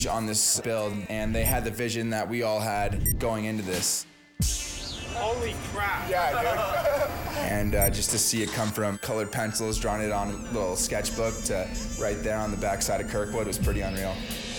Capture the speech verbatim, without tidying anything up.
on this build, and they had the vision that we all had going into this. Holy crap. Yeah, dude. And uh, just to see it come from colored pencils, drawing it on a little sketchbook to right there on the backside of Kirkwood was pretty unreal.